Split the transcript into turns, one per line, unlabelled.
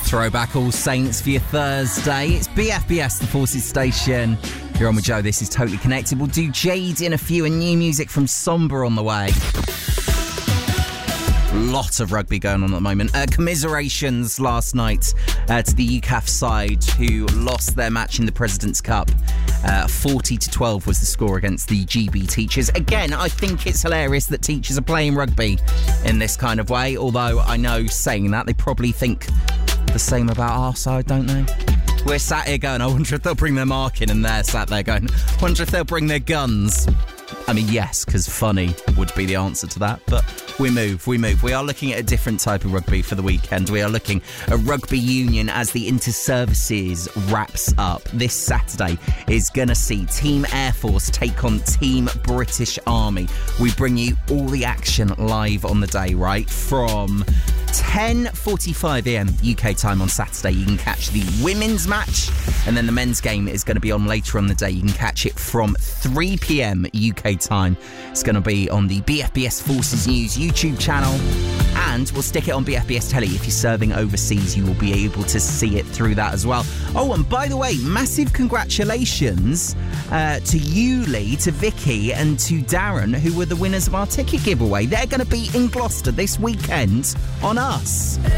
Throwback All Saints for your Thursday. It's BFBS, the Forces Station. You're on with Joe. This is Totally Connected. We'll do Jade in a few and new music from Somber on the way. Lot of rugby going on at the moment. Commiserations last night to the UCAF side who lost their match in the President's Cup. 40-12 was the score against the GB Teachers. Again, I think it's hilarious that teachers are playing rugby in this kind of way, although I know saying that they probably think the same about our side, don't they? We're sat here going, I wonder if they'll bring their marking, and they're sat there going, I wonder if they'll bring their guns. I mean, yes, because funny would be the answer to that, but we move. We are looking at a different type of rugby for the weekend. We are looking at rugby union as the Inter-Services wraps up. This Saturday is going to see Team Air Force take on Team British Army. We bring you all the action live on the day, right? From 10:45am UK time on Saturday, you can catch the women's match, and then the men's game is going to be on later on the day. You can catch it from 3pm UK time. It's going to be on the BFBS Forces News YouTube channel, and we'll stick it on BFBS Telly. If you're serving overseas, you will be able to see it through that as well. Oh, and by the way, massive congratulations to you, Lee, to Vicky, and to Darren, who were the winners of our ticket giveaway. They're going to be in Gloucester this weekend on us.